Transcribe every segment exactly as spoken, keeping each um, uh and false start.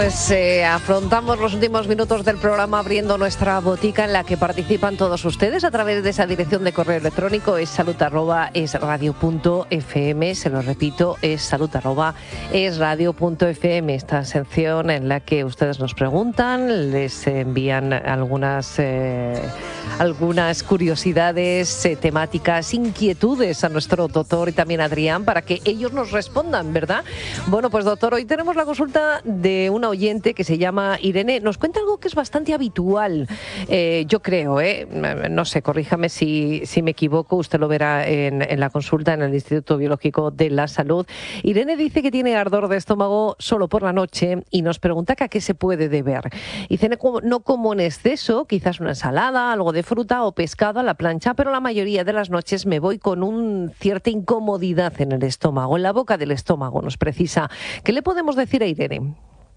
Pues eh, afrontamos los últimos minutos del programa abriendo nuestra botica en la que participan todos ustedes a través de esa dirección de correo electrónico es salud arroba es radio punto f m. Se lo repito, es salud arroba es radio punto f m. Esta sección en la que ustedes nos preguntan, les envían algunas eh, algunas curiosidades eh, temáticas, inquietudes a nuestro doctor y también a Adrián para que ellos nos respondan, ¿verdad? Bueno, pues doctor, hoy tenemos la consulta de una oyente que se llama Irene. Nos cuenta algo que es bastante habitual, eh, yo creo, ¿eh? No sé, corríjame si, si me equivoco, usted lo verá en, en la consulta en el Instituto Biológico de la Salud. Irene dice que tiene ardor de estómago solo por la noche y nos pregunta que a qué se puede deber. Dice, no como en exceso, quizás una ensalada, algo de fruta o pescado a la plancha, pero la mayoría de las noches me voy con una cierta incomodidad en el estómago, en la boca del estómago, nos precisa. ¿Qué le podemos decir a Irene?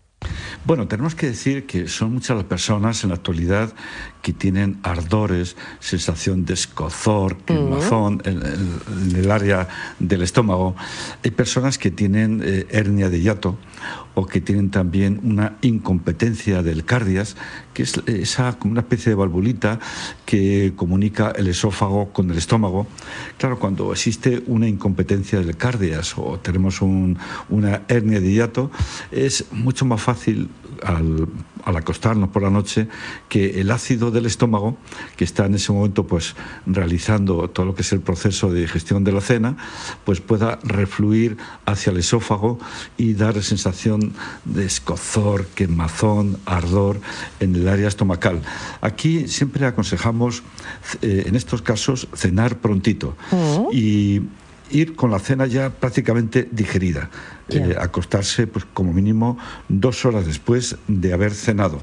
Bueno, tenemos que decir que son muchas las personas en la actualidad que tienen ardores, sensación de escozor, quemazón uh-huh. en, en, en el área del estómago. Hay personas que tienen eh, hernia de hiato o que tienen también una incompetencia del cardias, que es esa como una especie de valvulita que comunica el esófago con el estómago. Claro, cuando existe una incompetencia del cardias o tenemos un, una hernia de hiato, es mucho más fácil al, al acostarnos por la noche que el ácido del estómago, que está en ese momento pues realizando todo lo que es el proceso de digestión de la cena, pues pueda refluir hacia el esófago y dar sensación de escozor, quemazón, ardor en el área estomacal. Aquí siempre aconsejamos, eh, en estos casos, cenar prontito uh-huh. y ir con la cena ya prácticamente digerida, yeah. eh, acostarse pues como mínimo dos horas después de haber cenado.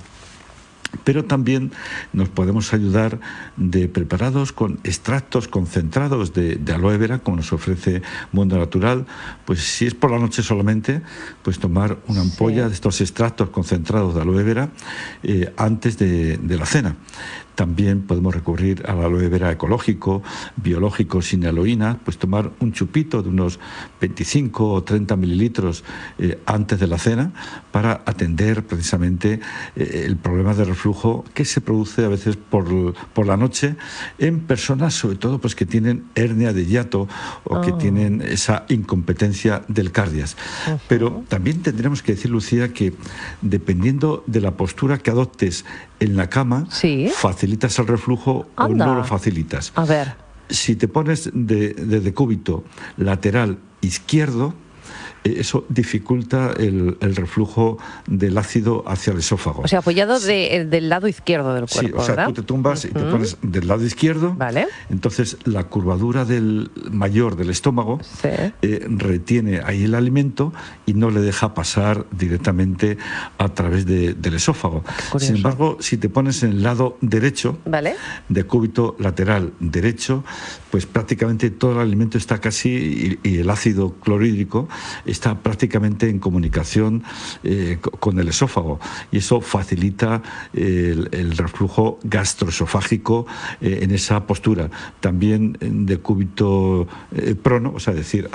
Pero también nos podemos ayudar de preparados con extractos concentrados de, de aloe vera, como nos ofrece Mundo Natural. Pues si es por la noche solamente, pues tomar una ampolla sí. de estos extractos concentrados de aloe vera eh, antes de, de la cena. También podemos recurrir al aloe vera ecológico, biológico, sin aloína, pues tomar un chupito de unos veinticinco o treinta mililitros eh, antes de la cena para atender precisamente eh, el problema de reflujo que se produce a veces por, por la noche en personas, sobre todo, pues que tienen hernia de hiato o oh. que tienen esa incompetencia del cardias. Uh-huh. Pero también tendremos que decir, Lucía, que dependiendo de la postura que adoptes en la cama, ¿sí? facilitas el reflujo Anda. o no lo facilitas. A ver. Si te pones de, de decúbito lateral izquierdo, eso dificulta el, el reflujo del ácido hacia el esófago. O sea, apoyado de, del lado izquierdo del cuerpo, sí, o sea, ¿verdad? tú te tumbas uh-huh. y te pones del lado izquierdo, vale. entonces la curvadura del mayor del estómago sí. eh, retiene ahí el alimento y no le deja pasar directamente a través de, del esófago. Sin embargo, si te pones en el lado derecho, vale. decúbito lateral derecho, pues prácticamente todo el alimento está casi, y, y el ácido clorhídrico está prácticamente en comunicación eh, con el esófago y eso facilita eh, el, el reflujo gastroesofágico eh, en esa postura. También en decúbito eh, prono, o sea, decir,